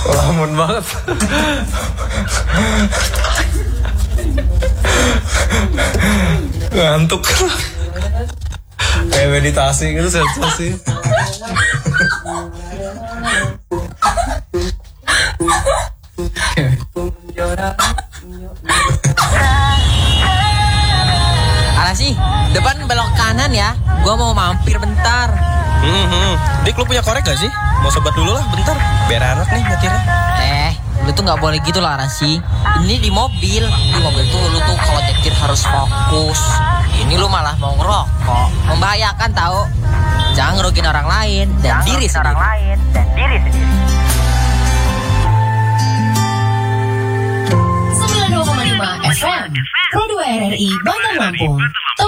Lamun banget. Ngantuk. Kayak meditasi gitu, sensasi. Sih, depan belok kanan ya. Gua mau mampir bentar. Dik, lu punya korek gak sih? Mau sobat dulu lah bentar, biar enak nih nyetirnya. Lu tuh nggak boleh gitu lah Rasi. Ini di mobil. Di mobil tuh lu tuh kalau nyetir harus fokus. Ini lu malah mau ngerokok. Membahayakan tahu. Jangan ngerugiin orang lain dan diri sendiri. 92,5 FM Pro 2 RRI Bandar Lampung.